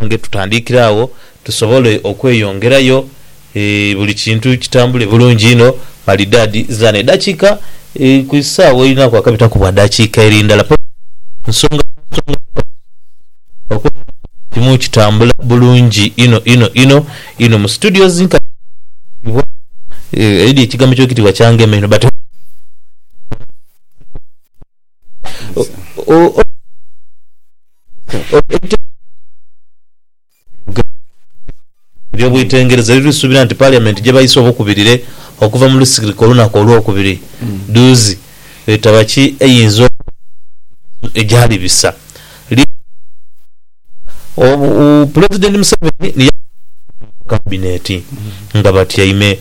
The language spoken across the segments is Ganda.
nge tutandikirawo tusobole okweyongerayo buli kintu kitambule bulungi ino malidadi zane dakika ku isaawa ina kwa kapita ku dakika erindala nsonga kimu kitambula bulungi ino mu studio zinka edi kigambo kyo kitibwa kyange meno but byo bwitengereza lirisubira nti parliament gye bayise obukubirire okuva mu lusikiri olunaku olwokubiri duzi etabaki eyinza ejali bisa President Museveni ni cabinet nga batyaime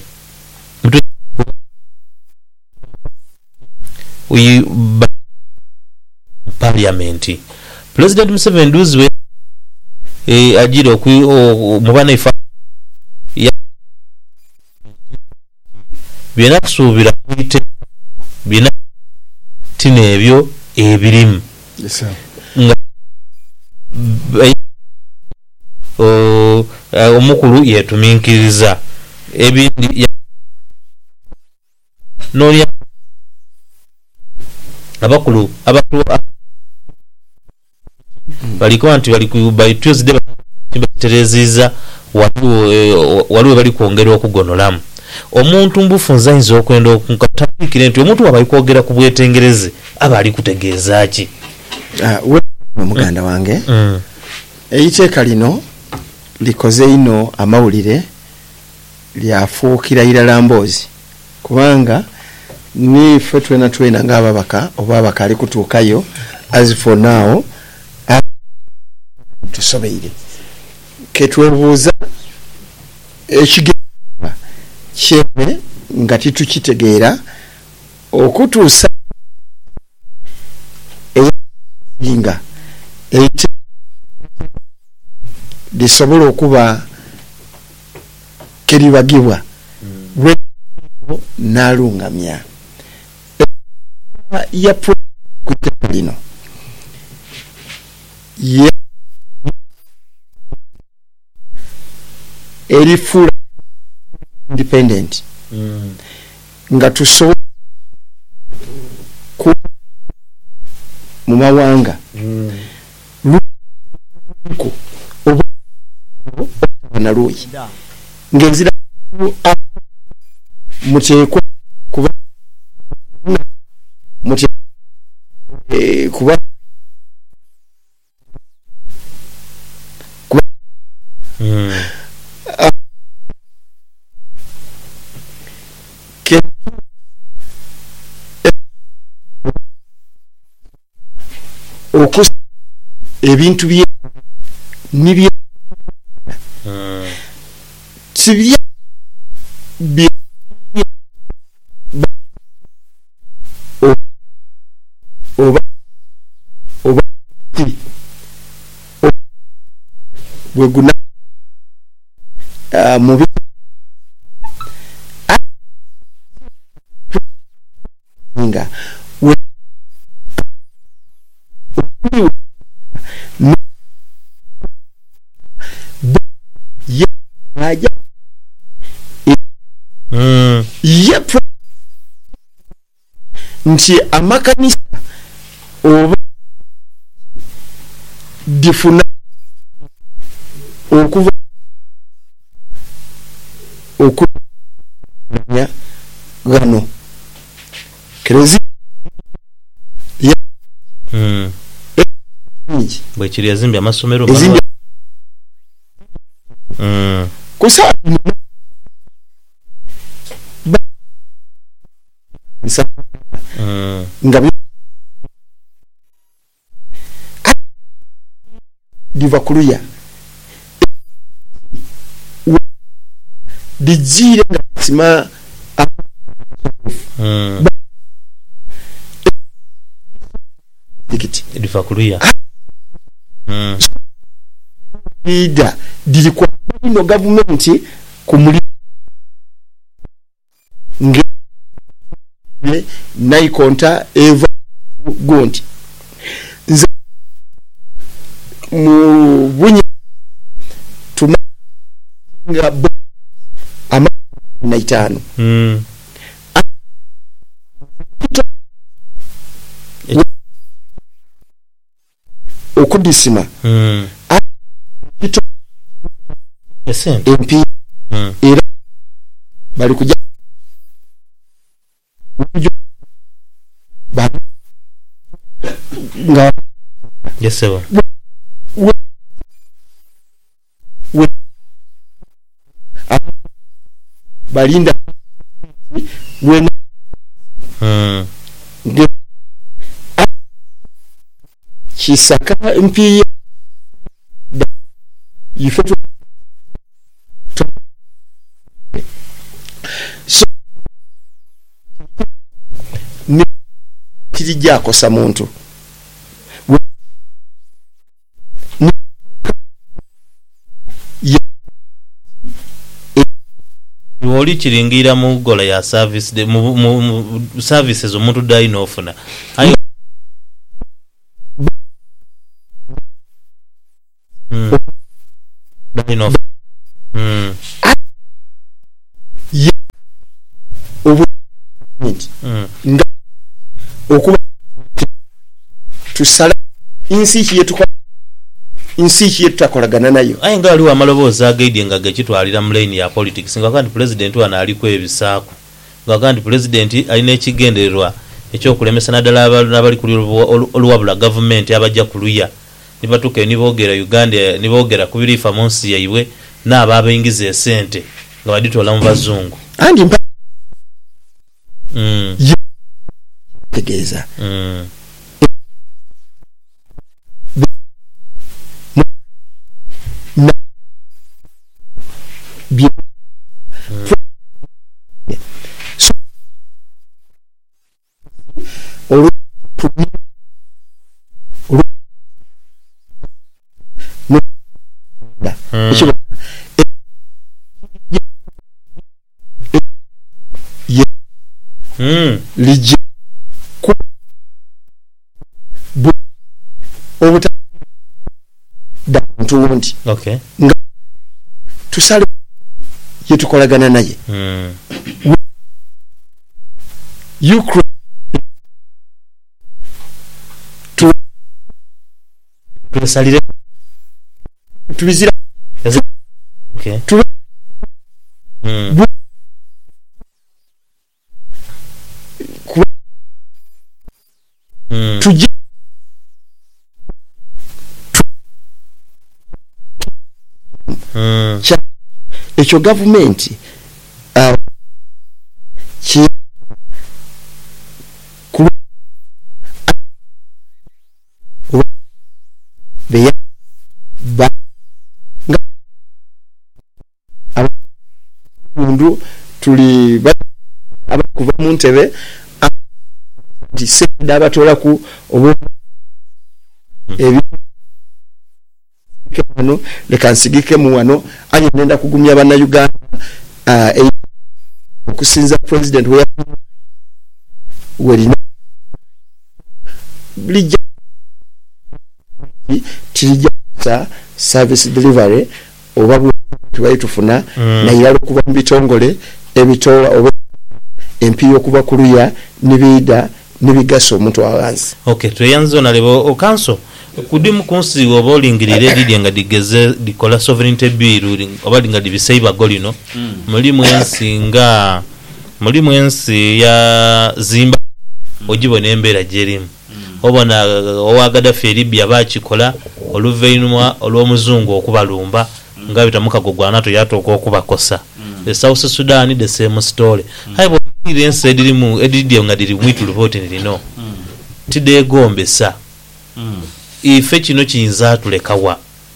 parliament President Museveni duzwe ajira mubana ifa bina kusubira kwite bina tinebyo ebirimu omukulu yetuminkiriza ebindi nolya abakulu balikuwa nti by Tuesday batereziza waliwo bali kwongerwa okugonolamu omuntu mbufunza inzo okwenda okunkatandikire nti omuntu wabayi kwogera ku bwetengereze aba ali kutegeeza ki we muganda wange eyiteeka lino likoze ino amawulire lyafuukira irala mboozi kubanga nife twena ng'ababaka oba abaka ali kutuukayo as for now tusobeire ketwebuuza ekigenda kyeme nga titukitegeera okutuusa nga lisobola okuba keribagibwa nalungamya ya lino erifuula independent nga tusobola mu mawanga naluyi ngenzira muteekwa kuba kuba okus ebintu bye nibye tibye bye oba bweguna mubi nga nti amakanisa oba difuna okuva okunya gano kerezi bwe kiri yazimbi amasomero kusa nga diva kuluya dijire nga sima dikiti diva kuluya ida dili kwa no government kumuli nge naikonta eva gondi mu bunye nga naitano okudisima MP era bali kujja nga yesewa balinda wena kisaka MP yifetu so ni kirijja akosa muntu oli kiringira mu gola ya service de mu services omuntu dine ofuna ayo dine of nga okuba tusala insi yetu takolagana nayo aye nga waliwo amaloboozi agaidye nga gekitwalira mu layini ya politics nga kandi president wana aliko ebisaako nga kandi president alina ekigendererwa ekyokulemesa naddala abali kuli oluwabula gavumenti abajja kuluya nibatuuka niboogera Uganda niboogera ku birifa mu nsi yaibwe n'abo abayingiza esente nga baditoola mu bazungu andi tegeeza lije obuta dantu wundi okay nga tusale yetukolagana naye Ukraine tusalire tubizira okay tujje ekyo gavumenti mundu tuli abakuva mu ntebe nti senda abatoola ku obu wano leka nsigike mu wano anye nenda kugumya bannayuganda okusinza president welina bulijja tirijja service delivery oba tubaye tufuna naye okuba mu bitongole ebitoola oba MP okuba kuluya nibida nibigasa omuntu awansi okay tweyanzo nalebo okanso kudimu kunsi oba olingirire edidi nga digeze dikola sovereignty bill oba nga dibisaiba golino mulimu ensi ya zimba ojibona embeera gyerimu obona owagada fe Libya bakikola oluvainuma olw'omuzungu okubalumba nga bitamukago gwanato yatooka okubakosa the South Sudan the same story haibo ensi edidi nga diri mwitu lupoti nilino tidegombesa ife kino kiyinza tulekawa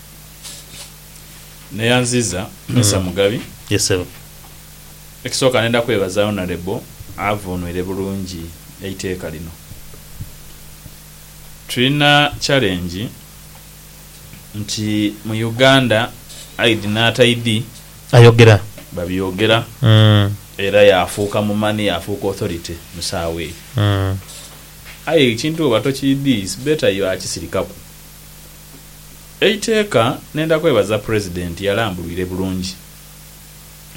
neyanziza Mr. Mugabi yesebo ekisooka nenda kwebaza honorable avunwire bulungi eiteeka lino tulina challenge nti mu Uganda ID not ID ayogera babyogera era yafuuka mu mani yafuuka authority musawe aye ekintu bato kidi is better yo akisirikaku eiteeka nenda kwebaza president yalambulire bulungi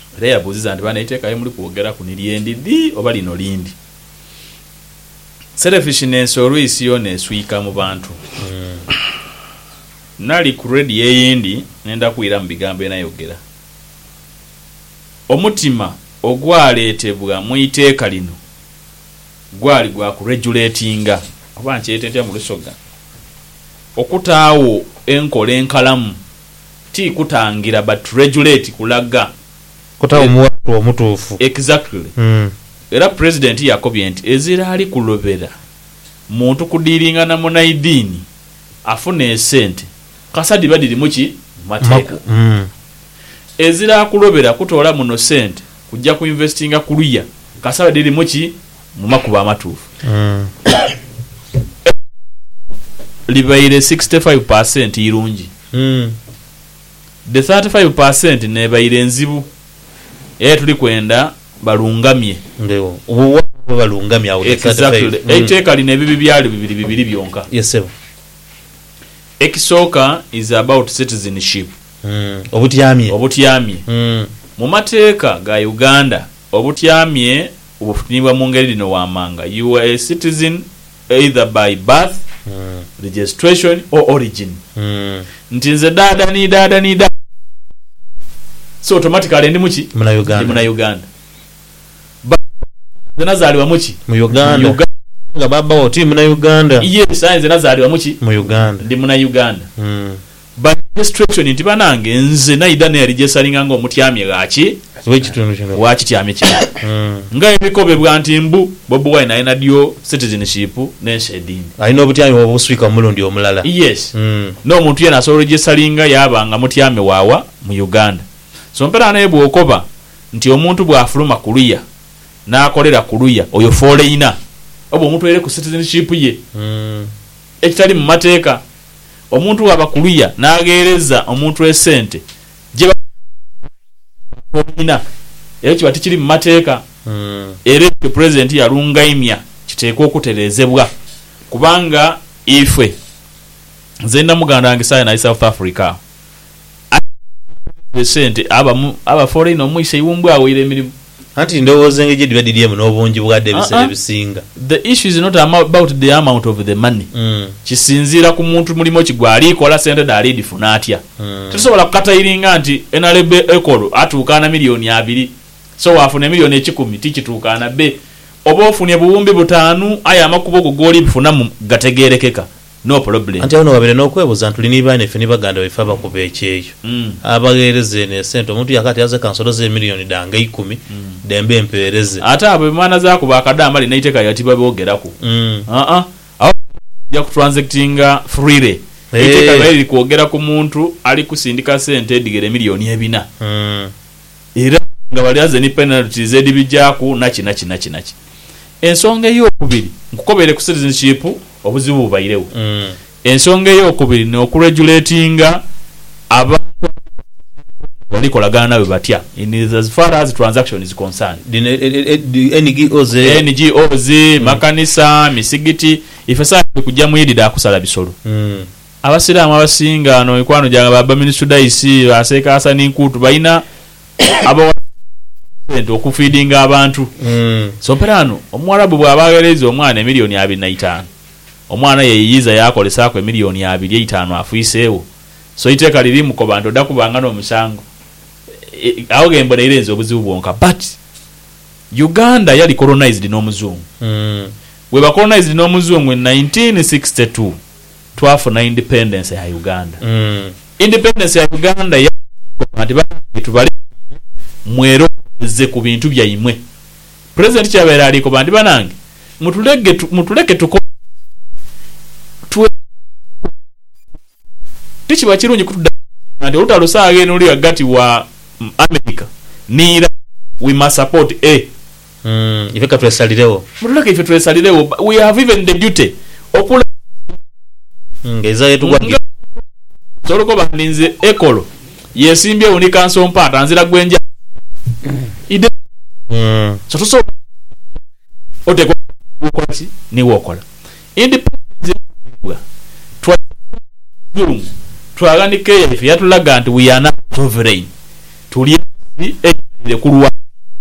era yabuuziza nti banaiteekayo muli kwogera ku niryendidi oba lino lindi. Selfishness olwisi yona eswika mu bantu. Nali ku radio eyindi nenda kuyira mu bigambo enayogera. Omutima ogwaleetebwa mu iteeka lino gwali gwa kuregulatinga oba nkyetentya mu lusoga okutaawo enkola enkalamu ti kutangira but regulate kulaga kutaawo muwatu omutuufu. Exactly. Era president yakobye nti ezira ali kulobera muntu kudiringa na munaidini afuna esente kasadi badiri muki mateeka. Ezira kulobera kutola muno sente kujja ku investinga kuluya kasaba diri muki mu makuba amatuufu. Libaire 65% irungi. The 35% nebaire nzibu tuli kwenda balungamye. Ndewo ubuwa balungamye awo. Exactly. Iteeka lino ebibi byali bibiri byonka. Yes sir. Ekisooka is about citizenship. Obutyamye. Mu mateeka ga Uganda obutyamye obufunibwa mu ngeri lino wamanga. You are a citizen either by birth, registration or origin. Nti nze dada ni. So automatically ndi muki? Muna Uganda. Nze nazaliwa muki? Mu Uganda. Nga baba oti muna Uganda. Yes, nze nazaliwa muki? Mu Uganda. Ndi muna Uganda. By registration nti banange nze naida ne registaringa ngo omutyamye gaki? Wekitundu kino. Wakityamye kino. Nga ebikobe bwa ntimbu Bobi Wine ayina dio citizenship n'enshedini. Ayina obutyamye obuswika mulundi omulala. Yes. No omuntu yena asobola registaringa yabanga mutyame waawa mu Uganda. So mpera naye bw'okoba nti omuntu bw'afuluma kuluya n'akolera kuluya oyo foreigner obo omuntu ere ku citizenship ye ekitali mu mateeka omuntu waba kuluya n'ageereza omuntu esente gye foreigner ekyo tikiri mu mateeka era ekyo president yalungaimya kiteekwa okuterezebwa kubanga ife nze namuganda wange saaya naye South Africa sente aba foreign omuyise iwumbwa awire emirimu anti ndowooza engeri dibadiriemu n'obungi bwadde ebiseera bisinga. The issue is not about the amount of the money. Kisinziira ku muntu mulimo kigwali kola sente dali difuna atya. Tusobola kukatayiringa nti NRB ekolo atuukana $2,000,000 so wafuna $1,10,000 tikituukana be oba ofunye buwumbi 5 aya amakubo goli bifuna mu gategerekeka. No problem. Anti ono wabere n'okwebuuza nti lini baine ffe nibaganda befe abakuba ekyeyo abageereze n'esente omuntu yakati aze kansolo $1,000,000 danga 10 dembe empeereze ate abo emaana zakuba akadamba lina iteeka yatiba boogerako awo ja kutransactinga freely iteeka bali kwogera ku muntu ali kusindika sente edigere $4,000,000 era nga bali aze ni penalties edibijjaku naki ensonga ey'okubiri nkukobere ku citizenship obuzibu bubairewo. Ensonga ey'okubiri n'okuregulatinga abantu balikolagana nawe batya in as far as transaction is concerned. NGOs, makanisa, misigiti ifesa kujja muyidida akusala bisolo. Abasiraamu abasinga no ekwano janga baba ministudaisi aseka asani nkutu baina abo okufeedinga abantu. So perano omwarabu bwabagereza omwana $2,250,000 omwana yeyiza yakolesa ko $2,250,000 afuiseewo so iteeka liri mu kobanto dakubanga n'omusango awo gembona irenze obuzibu bwonka but Uganda yali colonized n'omuzungu. We ba colonized n'omuzungu in 1962 twafuna independence ya Uganda. Independence ya Uganda ya tubali mwero ze ku bintu bya imwe. President Kyabera aliko bandi banange mutuleke tuko tichi bakirungi kutuda andi utalusaage nuli hagati wa America nira we must support ifeka twesalirewo mutuleke ife twesalirewo we have even the duty okula ngeza yetu kwa soloko bandinze ekolo yesimbye uni kanso mpata anzira gwenja ide so ote kwa ni wokola independence twagandike ife yatulaga nti we are not sovereign tuli kulwa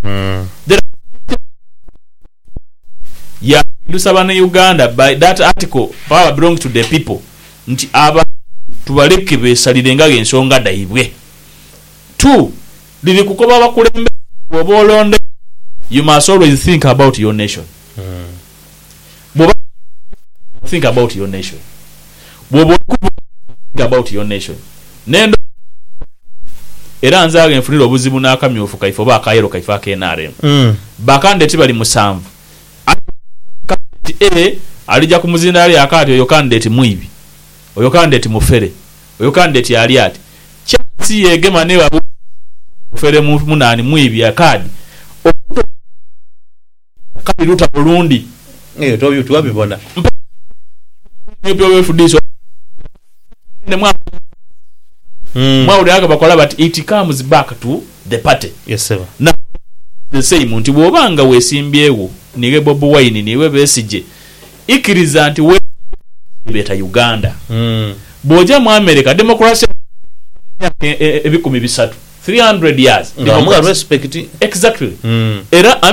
ya lusaba ne Uganda by that article power belong to the people nti aba tubaleke besalire nga ensonga daibwe. 2 lili kukoba abakulembe bobolonde you must always think about your nation. Think about your nation. Think about your nation. Nendo era nzage enfunira obuzibu n'akamyofu kaifo bakayero kaifa kenare. Bakande tibali musanvu. Alija kumuzinda ali akati oyo candidate muibi. Oyo candidate mufere. Oyo candidate ali ati. Chansi yegema ne babu mufere munani muibi akadi. Kati luta Burundi. Tobi tuwabibona. But it comes back to the party. Yes, sir. Now, the same nti bwobanga wesimbyewo niwe Bobi Wine niwe besije ikiriza nti we beta Uganda. Boja mu America democracy ebikumi bisatu 300 years. Democracy respect. Exactly. Era